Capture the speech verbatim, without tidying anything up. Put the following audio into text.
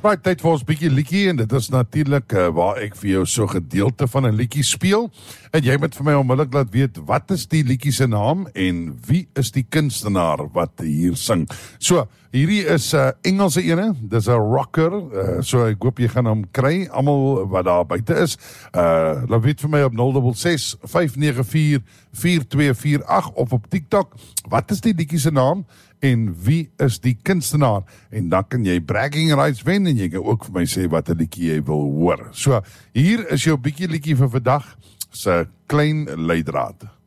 Right, tyd vir ons bietjie liedjie en dit is natuurlik uh, waar ek vir jou so gedeelte van 'n liedjie speel en jy moet vir my onmiddellik laat weet wat is die liedjie se naam en wie is die kunstenaar wat hier sing. So, hierdie is 'n uh, Engelse ene, dis 'n rocker, uh, so ek hoop jy gaan hom kry, almal wat daar buite is. Uh, laat weet vir my op nul ses ses vyf nege vier vier twee vier agt of op TikTok, wat is die liedjie se naam? En wie is die kunstenaar? En dan kan jy bragging rights wen en jy kan ook vir my sê wat 'n liedjie jy wil hoor. So, hier is jou bietjie liedjie vir vandag, se klein leidraad.